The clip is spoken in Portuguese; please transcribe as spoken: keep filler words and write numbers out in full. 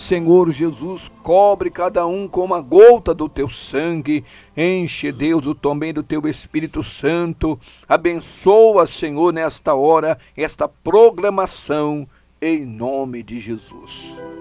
Senhor Jesus, cobre cada um com uma gota do teu sangue. Enche, Deus, também do teu Espírito Santo. Abençoa, Senhor, nesta hora, esta programação, em nome de Jesus.